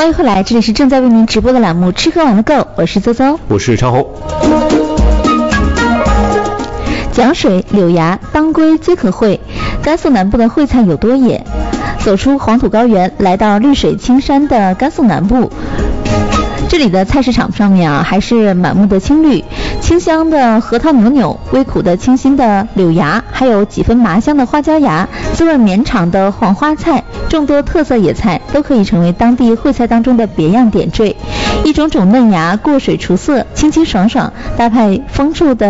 迎回来，这里是正在为您直播的栏目吃喝玩乐购，我是邹邹， 我是长虹。 讲水、柳芽、当归皆可烩，甘肃南部的烩菜有多也。走出黄土高原，来到绿水青山的甘肃南部，这里的菜市场上面还是满目的青绿，清香的核桃扭扭，微苦的清新的柳芽，还有几分麻香的花椒芽，滋味绵长的黄花菜，众多特色野菜都可以成为当地烩菜当中的别样点缀。一种种嫩芽过水除涩，清清爽爽，搭配丰富的